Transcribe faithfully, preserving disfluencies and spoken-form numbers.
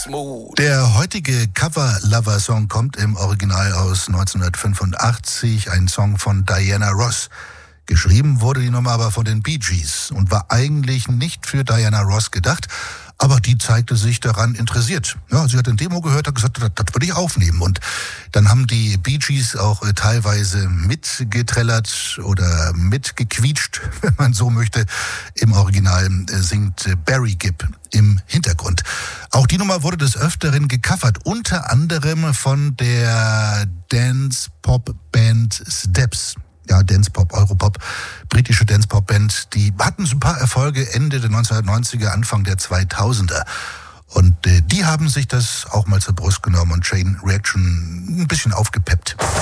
smooth. Der heutige Cover-Lover-Song kommt im Original aus neunzehnhundertfünfundachtzig, ein Song von Diana Ross. Geschrieben wurde die Nummer aber von den Bee Gees und war eigentlich nicht für Diana Ross gedacht, aber die zeigte sich daran interessiert. Ja, sie hat ein Demo gehört, hat gesagt, das, das würde ich aufnehmen. Und dann haben die Bee Gees auch äh, teilweise mitgetrellert oder mitgequietscht, wenn man so möchte. Im Original äh, singt äh, Barry Gibb im Hintergrund. Auch die Nummer wurde des Öfteren gecovert, unter anderem von der Dance-Pop-Band Steps. Ja, Dance-Pop, Europop, britische Dance-Pop-Band, die hatten so ein paar Erfolge Ende der neunzehnhundertneunziger, Anfang der zweitausender. Und äh, die haben sich das auch mal zur Brust genommen und Chain Reaction ein bisschen aufgepeppt.